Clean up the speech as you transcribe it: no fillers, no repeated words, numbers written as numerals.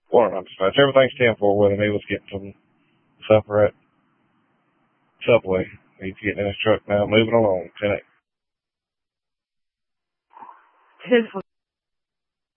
Well, not dispatch. Everything's 10-4 with him. He was getting some supper at Subway. He's getting in his truck now, moving along. 10-8.